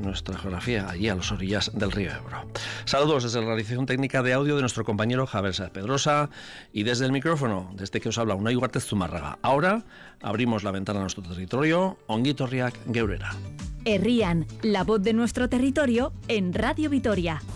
nuestra geografía, allí a las orillas del río Ebro. Saludos desde la realización técnica de audio de nuestro compañero Javier Sáez Pedrosa y desde el micrófono, desde que os habla Unai Ugarte Zumárraga. Ahora abrimos la ventana a nuestro territorio, Ongi etorriak geurera. Herrian, la voz de nuestro territorio en Radio Vitoria.